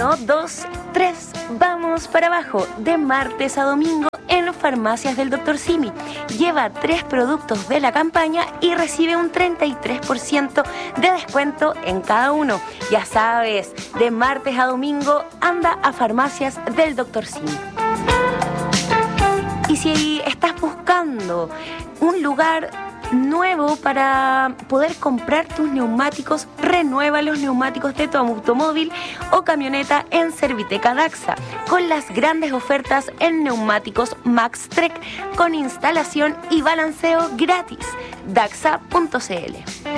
1, 2, 3, vamos para abajo. De martes a domingo en Farmacias del Dr. Simi. Lleva 3 productos de la campaña y recibe un 33% de descuento en cada uno. Ya sabes, de martes a domingo anda a Farmacias del Dr. Simi. Y si estás buscando un lugar nuevo para poder comprar tus neumáticos, renueva los neumáticos de tu automóvil o camioneta en Serviteca Daxa, con las grandes ofertas en neumáticos Maxtrek con instalación y balanceo gratis. Daxa.cl.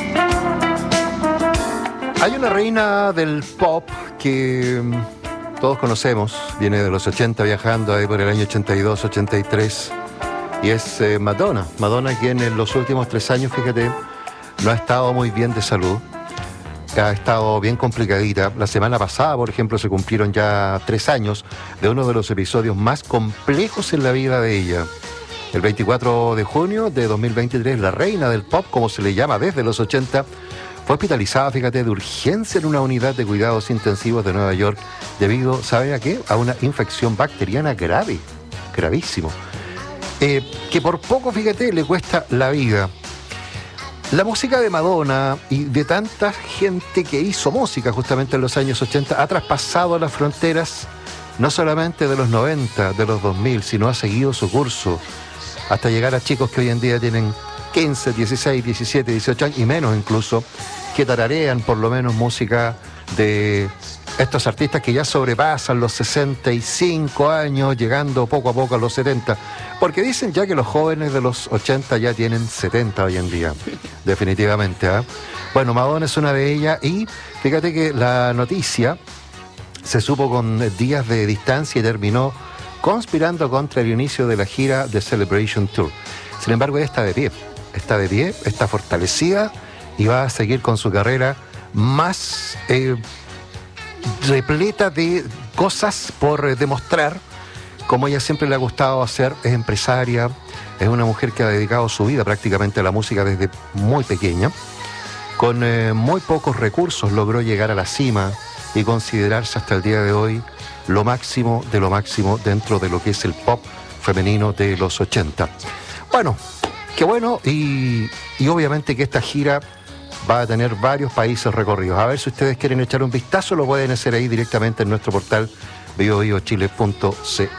Hay una reina del pop que todos conocemos, viene de los 80 viajando ahí por el año 82, 83. Y es Madonna. Madonna, quien en los últimos 3 años, fíjate, no ha estado muy bien de salud. Ha estado bien complicadita. La semana pasada, por ejemplo, se cumplieron ya 3 años de uno de los episodios más complejos en la vida de ella. El 24 de junio de 2023, la reina del pop, como se le llama desde los 80, fue hospitalizada, fíjate, de urgencia en una unidad de cuidados intensivos de Nueva York debido, ¿sabe a qué? A una infección bacteriana grave, gravísimo. Que por poco, fíjate, le cuesta la vida. La música de Madonna y de tanta gente que hizo música justamente en los años 80 ha traspasado las fronteras no solamente de los 90, de los 2000, sino ha seguido su curso hasta llegar a chicos que hoy en día tienen 15, 16, 17, 18 años y menos incluso, que tararean por lo menos música de estos artistas que ya sobrepasan los 65 años, llegando poco a poco a los 70, porque dicen ya que los jóvenes de los 80 ya tienen 70 hoy en día, definitivamente, ¿eh? Bueno, Madonna es una de ellas y fíjate que la noticia se supo con días de distancia y terminó conspirando contra el inicio de la gira de Celebration Tour. Sin embargo, ella está de pie, está fortalecida y va a seguir con su carrera más repleta de cosas por demostrar, como ella siempre le ha gustado hacer. Es empresaria, es una mujer que ha dedicado su vida prácticamente a la música desde muy pequeña. Con muy pocos recursos logró llegar a la cima y considerarse hasta el día de hoy lo máximo de lo máximo dentro de lo que es el pop femenino de los 80. Bueno, qué bueno, y obviamente que esta gira va a tener varios países recorridos. A ver si ustedes quieren echar un vistazo, lo pueden hacer ahí directamente en nuestro portal vivovivochile.cl.